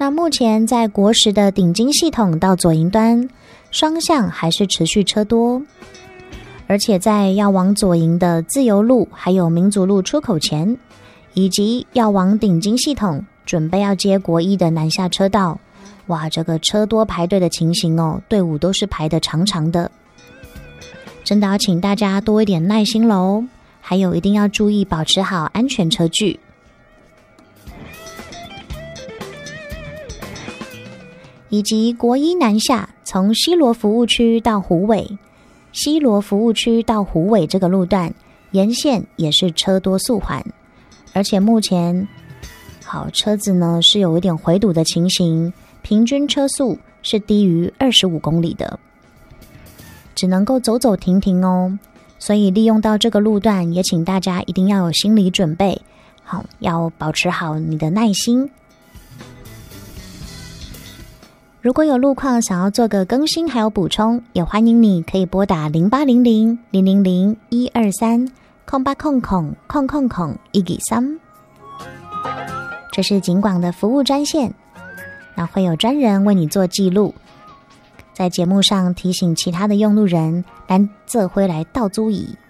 那目前在国时的顶金系统到左营端，双向还是持续车多，而且在要往左营的自由路还有民族路出口前，以及要往顶金系统准备要接国一的南下车道，哇，这个车多排队的情形哦，队伍都是排得长长的，真的要请大家多一点耐心喽，还有一定要注意保持好安全车距。以及国一南下从西螺服务区到虎尾，西螺服务区到虎尾这个路段沿线也是车多速缓，而且目前车子呢是有一点回堵的情形，平均车速是低于25公里的，只能够走走停停哦，所以利用到这个路段也请大家一定要有心理准备，要保持好你的耐心。如果有路况想要做个更新还有补充，也欢迎你可以拨打0800-000-123-0800-113，这是警广的服务专线，那会有专人为你做记录，在节目上提醒其他的用路人咱这回来倒注意。